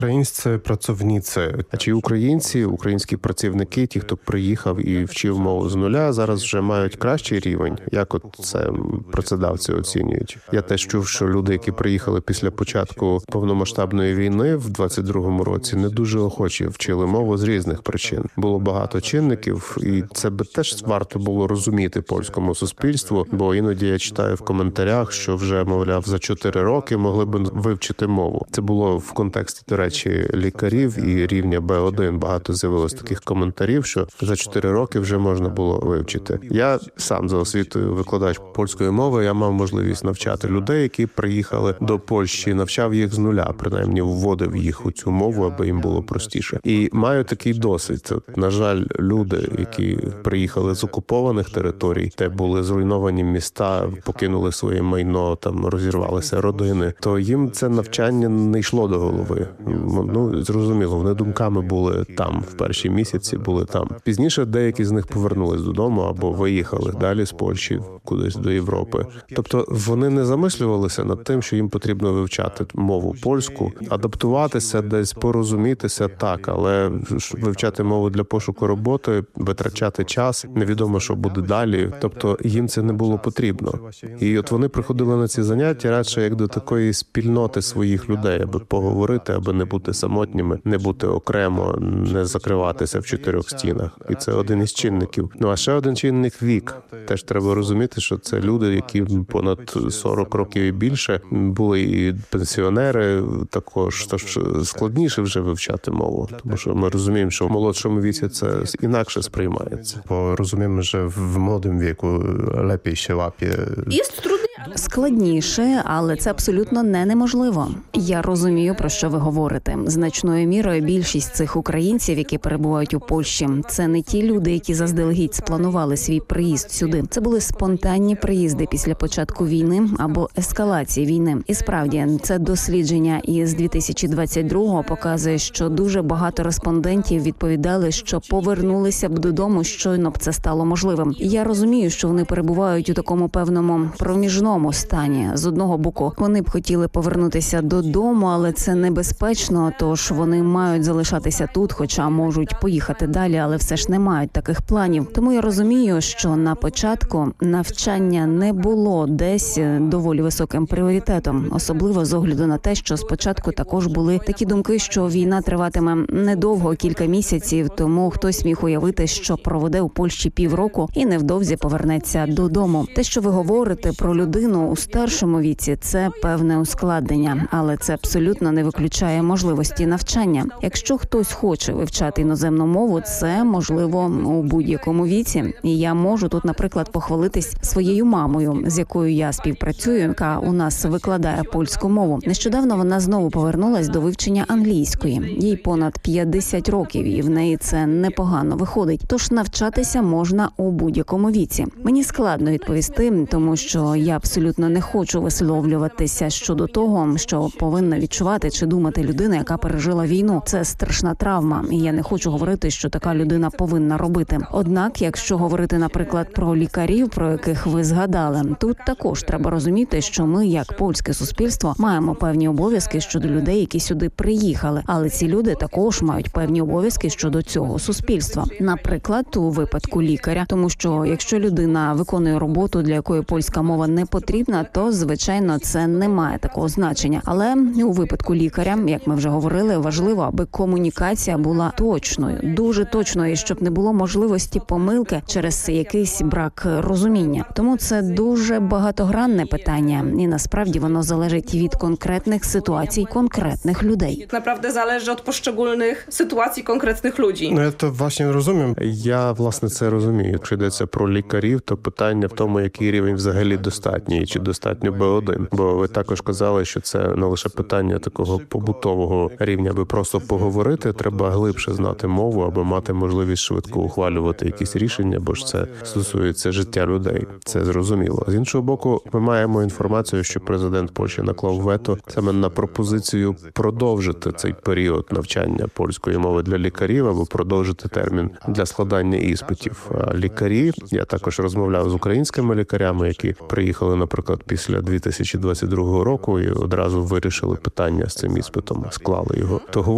Українці працівниці, а чи українці, українські працівники, ті, хто приїхав і вчив мову з нуля, зараз вже мають кращий рівень? Як от це працедавці оцінюють? Я теж чув, що люди, які приїхали після початку повномасштабної війни в 22-му році, не дуже охоче вчили мову з різних причин. Було багато чинників, і це би теж варто було розуміти польському суспільству, бо іноді я читаю в коментарях, що вже, мовляв, за 4 роки могли б вивчити мову. Це було в контексті, до речі, лікарів і рівня Б1. Багато з'явилось таких коментарів, що за 4 роки вже можна було вивчити. Я сам за освітою викладач польської мови, я мав можливість навчати людей, які приїхали до Польщі, навчав їх з нуля, принаймні вводив їх у цю мову, аби їм було простіше. І маю такий досвід. На жаль, люди, які приїхали з окупованих територій, де були зруйновані міста, покинули своє майно, там розірвалися родини, то їм це навчання не йшло до голови. Ну, зрозуміло, вони думками були там, в перші місяці були там. Пізніше деякі з них повернулись додому або виїхали далі з Польщі кудись до Європи. Тобто вони не замислювалися над тим, що їм потрібно вивчати мову польську, адаптуватися десь, порозумітися так, але вивчати мову для пошуку роботи, витрачати час, невідомо, що буде далі. Тобто їм це не було потрібно. І от вони приходили на ці заняття радше як до такої спільноти своїх людей, аби поговорити, аби не бути самотніми, не бути окремо, не закриватися в 4 стінах. І це один із чинників. Ну, а ще один чинник – вік. Теж треба розуміти, що це люди, які понад 40 років і більше, були і пенсіонери також. Тож складніше вже вивчати мову, тому що ми розуміємо, що в молодшому віці це інакше сприймається. Бо розуміємо, що в молодому віку лепій ще лапі. Складніше, але це абсолютно неможливо. Я розумію, про що ви говорите. Значною мірою більшість цих українців, які перебувають у Польщі, це не ті люди, які заздалегідь спланували свій приїзд сюди. Це були спонтанні приїзди після початку війни або ескалації війни. І справді, це дослідження із 2022-го показує, що дуже багато респондентів відповідали, що повернулися б додому, щойно б це стало можливим. Я розумію, що вони перебувають у такому певному проміжному стані. З одного боку, вони б хотіли повернутися додому, але це небезпечно, тож вони мають залишатися тут, хоча можуть поїхати далі, але все ж не мають таких планів. Тому я розумію, що на початку навчання не було десь доволі високим пріоритетом, особливо з огляду на те, що спочатку також були такі думки, що війна триватиме недовго, кілька місяців, тому хтось міг уявити, що проведе у Польщі півроку і невдовзі повернеться додому. Те, що ви говорите про людину у старшому віці, це певне ускладнення, але це абсолютно не виключає можливості навчання. Якщо хтось хоче вивчати іноземну мову, це можливо у будь-якому віці. І я можу тут, наприклад, похвалитись своєю мамою, з якою я співпрацюю, яка у нас викладає польську мову. Нещодавно вона знову повернулась до вивчення англійської. Їй понад 50 років, і в неї це непогано виходить. Тож навчатися можна у будь-якому віці. Мені складно відповісти, тому що я абсолютно не хочу висловлюватися щодо того, що повинна відчувати чи думати людина, яка пережила війну. Це страшна травма, і я не хочу говорити, що така людина повинна робити. Однак, якщо говорити, наприклад, про лікарів, про яких ви згадали, тут також треба розуміти, що ми, як польське суспільство, маємо певні обов'язки щодо людей, які сюди приїхали. Але ці люди також мають певні обов'язки щодо цього суспільства. Наприклад, у випадку лікаря, тому що якщо людина виконує роботу, для якої польська мова не потрібна, то, звичайно, це не має такого значення. Але у випадку лікаря, як ми вже говорили, важливо, аби комунікація була точною, дуже точною, щоб не було можливості помилки через якийсь брак розуміння. Тому це дуже багатогранне питання, і насправді воно залежить від конкретних ситуацій, конкретних людей. Naprawdę zależy od poszczególnych sytuacji konkretnych ludzi. Ну, я то власне розумію. Я, власне, це розумію. Якщо йдеться про лікарів, то питання в тому, який рівень взагалі достатній, чи достатньо Б1. Бо ви також казали, що це не лише питання такого побутового рівня, аби просто поговорити, треба глибше знати мову, аби мати можливість швидко ухвалювати якісь рішення, бо ж це стосується життя людей. Це зрозуміло. З іншого боку, ми маємо інформацію, що президент Польщі наклав вето саме на пропозицію продовжити цей період навчання польської мови для лікарів або продовжити термін для складання іспитів. А лікарі, я також розмовляв з українськими лікарями, які приїхали, наприклад, після 2022 року і одразу вирішили питання з цим іспитом, склали його. То